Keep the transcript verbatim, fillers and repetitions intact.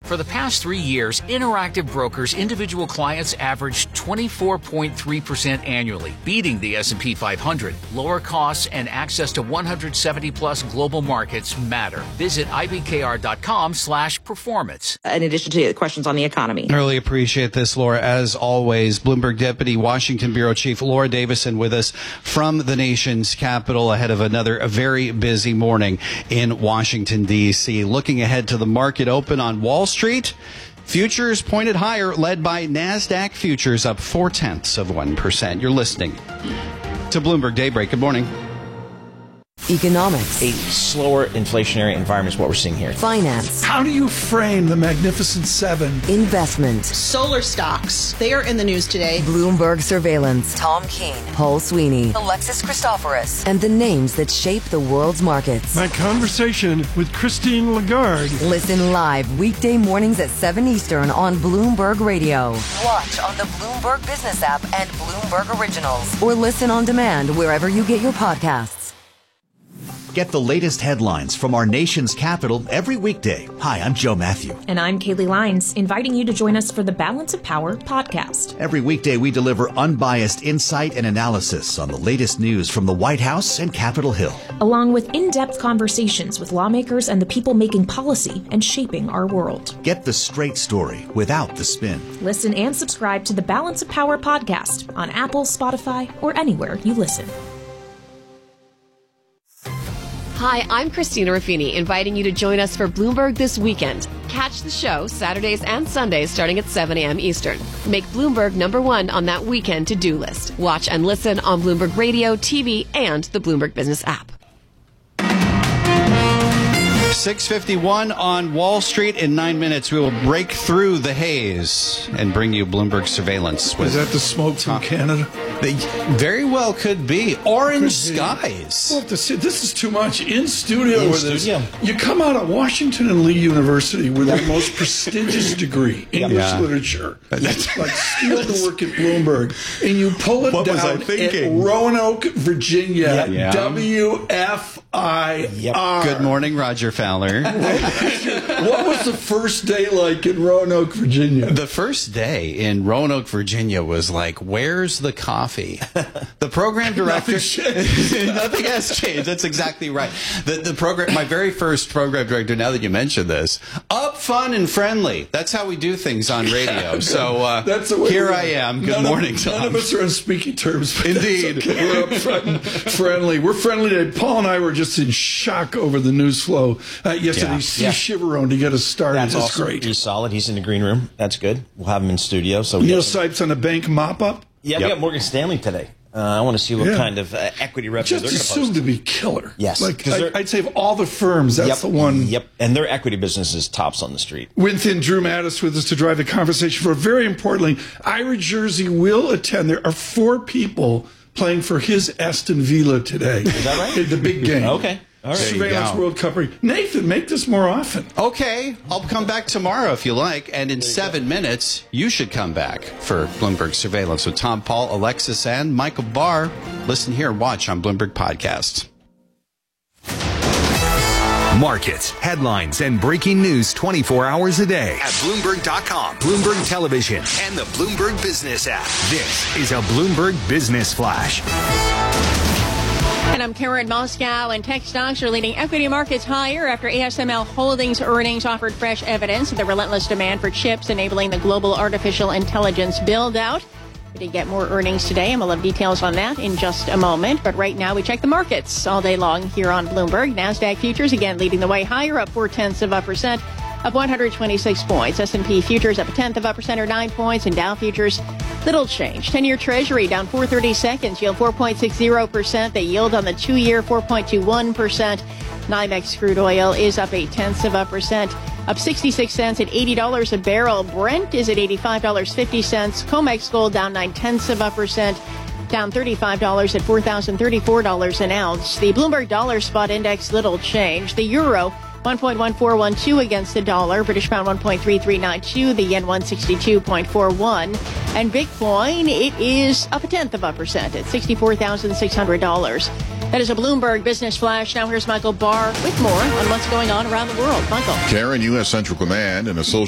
For the past three years, Interactive Brokers individual clients averaged twenty-four point three percent annually, beating the S and P five hundred. Lower costs and access to one hundred seventy plus global markets matter. Visit I B K R dot com slash performance. In addition to questions on the economy. I really appreciate this, Laura. As always, Bloomberg Deputy Washington Bureau Chief Laura Davison with us from the nation's capital ahead of another very busy morning in Washington, D C. Looking ahead to the market open on Wall Street. Street. Futures pointed higher, led by NASDAQ futures up four tenths of one percent. You're listening to Bloomberg Daybreak. Good morning. Economics. A slower inflationary environment is what we're seeing here. Finance. How do you frame the Magnificent Seven? Investment. Solar stocks. They are in the news today. Bloomberg Surveillance. Tom Keene. Paul Sweeney. Alexis Christoforous. And the names that shape the world's markets. My conversation with Christine Lagarde. Listen live weekday mornings at seven Eastern on Bloomberg Radio. Watch on the Bloomberg Business app and Bloomberg Originals. Or listen on demand wherever you get your podcasts. Get the latest headlines from our nation's capital every weekday. Hi, I'm Joe Matthew. And I'm Kaylee Lyons, inviting you to join us for the Balance of Power podcast. Every weekday, we deliver unbiased insight and analysis on the latest news from the White House and Capitol Hill, along with in-depth conversations with lawmakers and the people making policy and shaping our world. Get the straight story without the spin. Listen and subscribe to the Balance of Power podcast on Apple, Spotify, or anywhere you listen. Hi, I'm Christina Ruffini, inviting you to join us for Bloomberg This Weekend. Catch the show Saturdays and Sundays starting at seven a.m. Eastern. Make Bloomberg number one on that weekend to-do list. Watch and listen on Bloomberg Radio, T V, and the Bloomberg Business app. six fifty-one on Wall Street. In nine minutes, we will break through the haze and bring you Bloomberg Surveillance. Is that the smoke from Canada? They very well could be. Orange Could be. skies. Well, this, this is too much. In studio In with studio. us. You come out of Washington and Lee University with the most prestigious degree, English Yeah. literature. It's like steal to work at Bloomberg. And you pull it What was I down thinking? at Roanoke, Virginia. Yep. Yeah. W F I R. Good morning, Roger Fowler. What was the first day like in Roanoke, Virginia? The first day in Roanoke, Virginia was like, where's the coffee? The program director... Nothing has changed. That's exactly right. The, the program, my very first program director, now that you mention this, up, fun, and friendly. That's how we do things on radio. So uh, That's the way here we I are. am. Good none morning, of, Tom. None of us are on speaking terms. But Indeed. that's okay. We're up front and friendly. We're friendly today. Paul and I were just in shock over the news flow uh, yesterday. Yeah. Steve Yeah. Chivarone to get us started. That's That's awesome. great. He's solid. He's in the green room. That's good. We'll have him in studio. So Neil get some- Sipes on a bank mop-up. Yeah, Yep. we got Morgan Stanley today. Uh, I want to see what Yeah. kind of uh, equity revenue Just they're going to assumed post. to be killer. Yes, Like, 'cause I, they're- I'd say of all the firms, that's yep. the one. Yep, and their equity business is tops on the street. Within Drew Mattis with us to drive the conversation for, very importantly, Ira Jersey will attend. There are four people playing for his Aston Villa today. Is that right? In the big game. Okay. All right. Surveillance go. World Cup. Nathan, make this more often. Okay, I'll come back tomorrow if you like. And in seven minutes, you should come back for Bloomberg Surveillance with Tom, Paul, Alexis, and Michael Barr. Listen here, watch on Bloomberg Podcast. Markets, headlines, and breaking news twenty-four hours a day at Bloomberg dot com, Bloomberg Television, and the Bloomberg Business app. This is a Bloomberg Business Flash. And I'm Karen Moscow, and tech stocks are leading equity markets higher after A S M L Holdings earnings offered fresh evidence of the relentless demand for chips enabling the global artificial intelligence build-out. We did get more earnings today, and we'll have details on that in just a moment. But right now, we check the markets all day long here on Bloomberg. NASDAQ futures, again, leading the way higher, up four-tenths of a percent, up one hundred twenty-six points. S and P futures up a tenth of a percent or nine points, and Dow futures, little change. ten-year Treasury down four thirty-seconds, yield four point six zero percent. The yield on the two-year, four point two one percent. NYMEX crude oil is up eight-tenths of a percent, up sixty-six cents at eighty dollars a barrel. Brent is at eighty-five dollars and fifty cents. COMEX gold down nine-tenths of a percent, down thirty-five dollars at four thousand thirty-four dollars an ounce. The Bloomberg Dollar Spot Index, little change. The euro, one point one four one two against the dollar. British pound, one point three three nine two. The yen, one sixty-two point four one. And Bitcoin, it is up a tenth of a percent at sixty-four thousand six hundred dollars. That is a Bloomberg Business Flash. Now here's Michael Barr with more on what's going on around the world. Michael. Karen, U S. Central Command and Associate